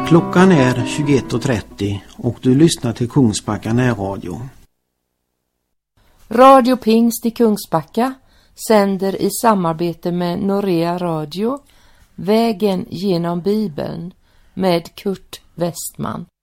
Klockan är 21:30 och du lyssnar till Kungsbacka närradio. Radio Pingst i Kungsbacka sänder i samarbete med Norea Radio Vägen genom Bibeln med Kurt Westman.